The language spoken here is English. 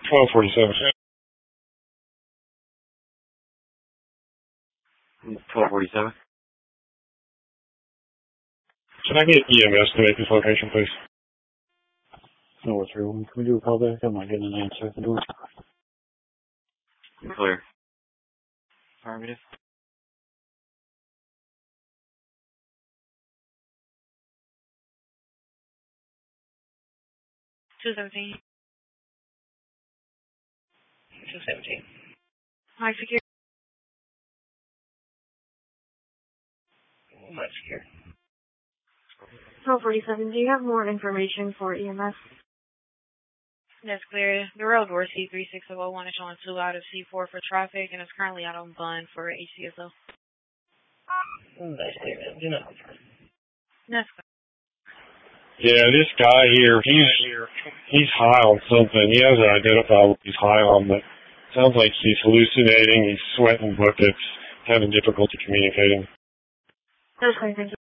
1247. 1247. Can I get EMS to make this location, please? No, 31. Can we do a call back? I'm not getting an answer at the door. Clear. Affirmative. $217. High security. Much here. 1247. Do you have more information for EMS? That's clear. The road door C3601 is showing 2 out of C4 for traffic and is currently out on bond for HCSO. That's clear. Do not confirm. That's clear. Yeah, this guy here, he's high on something. He hasn't identified what he's high on, but sounds like he's hallucinating, he's sweating buckets, having difficulty communicating. That's clear, thank you.